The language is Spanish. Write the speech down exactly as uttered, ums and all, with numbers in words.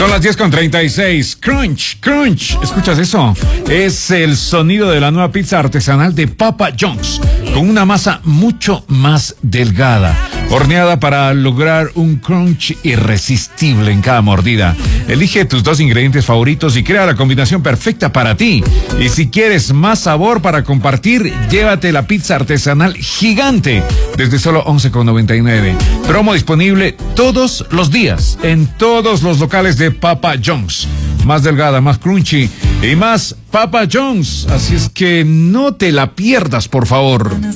Son las diez con treinta y seis. Crunch, crunch. ¿Escuchas eso? Es el sonido de la nueva pizza artesanal de Papa John's, con una masa mucho más delgada, horneada para lograr un crunch irresistible en cada mordida. Elige tus dos ingredientes favoritos y crea la combinación perfecta para ti. Y si quieres más sabor para compartir, llévate la pizza artesanal gigante desde solo once con noventa y nueve. Promo disponible todos los días en todos los locales de Papa John's. Más delgada, más crunchy y más Papa John's. Así es que no te la pierdas, por favor.